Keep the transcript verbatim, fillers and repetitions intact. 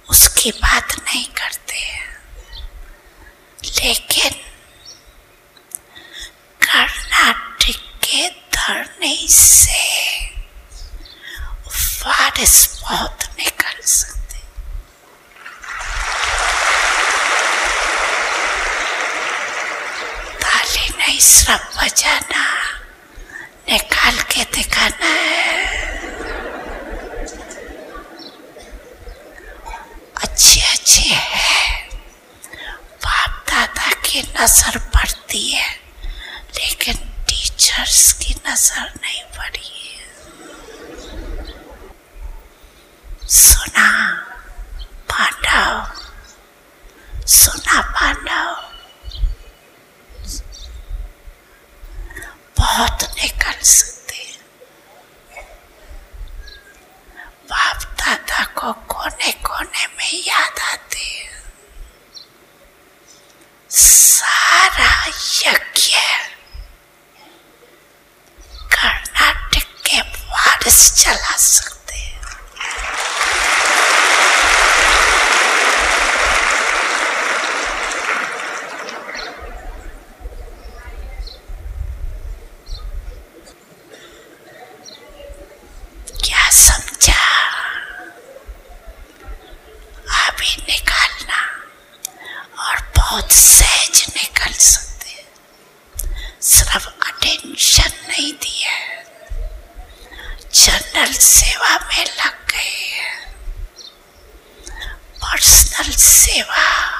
उसकी बात नहीं करते, लेकिन कर्नाटक के धरने से वारिस बहुत निकल सकते। ताली नहीं, सिर्फ बजाना, निकाल के दिखाना है। अच्छे अच्छे है, बाप दादा की नजर पड़ती है, लेकिन टीचर्स की नजर नहीं पड़ी है। सुना पांडव, सुना पांडव, बहुत निकल सकते। बाप दादा को कोने कोने में याद आते हैं। सारा यज्ञ कर्नाटक के वारिस चला सकते हैं। क्या समझा? अभी निकालना, और बहुत सहज निकल सकते हैं। सिर्फ अटेंशन नहीं दिया, जनरल सेवा में लग गए, पर्सनल सेवा